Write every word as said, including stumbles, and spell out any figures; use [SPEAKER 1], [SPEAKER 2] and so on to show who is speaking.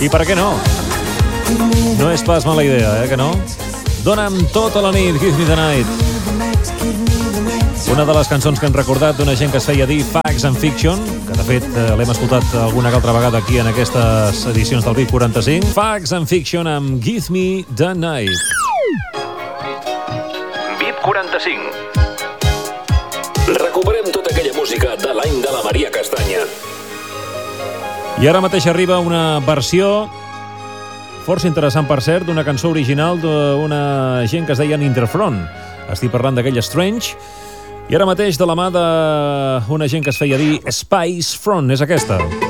[SPEAKER 1] I per què no? No és pas mala idea, eh, que no? Dona'm tota la nit, Give Me The Night. Una de les cançons que hem recordat d'una gent que es feia dir Facts and Fiction, que de fet eh, l'hem escoltat alguna que altra vegada aquí en aquestes edicions del VIP quaranta-cinc. Facts and Fiction amb Give Me The Night.
[SPEAKER 2] VIP quaranta-cinc.
[SPEAKER 3] Recuperem tota aquella música de l'any de la Maria Castanya.
[SPEAKER 1] I ara mateix arriba una versió força interessant, per cert, d'una cançó original d'una gent que es deien Interfront. Estic parlant d'aquell Strange. I ara mateix de la mà d'una gent que es feia dir Spice Front. És aquesta.